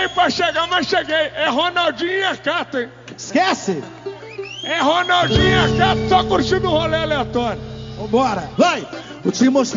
Demorei pra chegar, mas cheguei. É Ronaldinho e a Cata, hein? Esquece! É Ronaldinho e a Cata só curtindo o rolê aleatório. Vambora! Vai! Vou te mostrar.